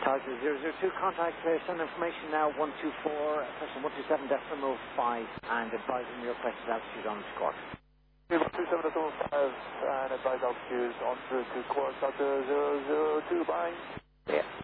Charger 002, contact send information now 124, person 127.5, and advising your requested altitude on score. 127.5 and advise altitude on route to course, Dr. 002, bye. Yeah.